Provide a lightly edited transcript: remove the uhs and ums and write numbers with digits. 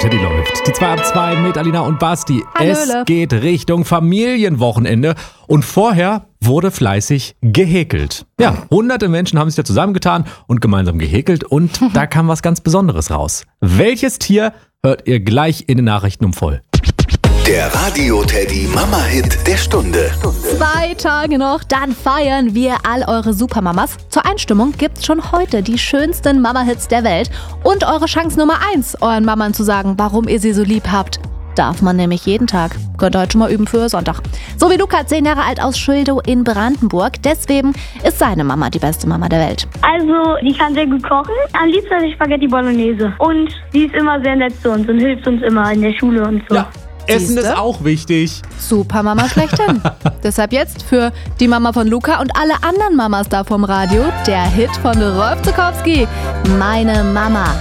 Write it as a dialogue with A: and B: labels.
A: Teddy läuft. Die 2 ab 2 mit Alina und Basti.
B: Hallöle.
A: Es geht Richtung Familienwochenende und vorher wurde fleißig gehäkelt. Ja, hunderte Menschen haben sich da zusammengetan und gemeinsam gehäkelt und da kam was ganz Besonderes raus. Welches Tier hört ihr gleich in den Nachrichten um voll?
C: Der Radio Teddy Mama-Hit der Stunde.
B: 2 Tage noch, dann feiern wir all eure Supermamas. Zur Einstimmung gibt's schon heute die schönsten Mama-Hits der Welt und eure Chance Nummer 1, euren Mamas zu sagen, warum ihr sie so lieb habt. Darf man nämlich jeden Tag. Könnt ihr heute schon mal üben für Sonntag. So wie Luca, 10 Jahre alt aus Schildow in Brandenburg. Deswegen ist seine Mama die beste Mama der Welt.
D: Also, die kann sehr gut kochen. Am liebsten die Spaghetti Bolognese. Und sie ist immer sehr nett zu uns und hilft uns immer in der Schule und so.
A: Ja, Essen
B: Siehste?
A: ist auch wichtig.
B: Supermama schlechthin. Deshalb jetzt für die Mama von Luca und alle anderen Mamas da vom Radio der Hit von Rolf Zuckowski. Meine Mama.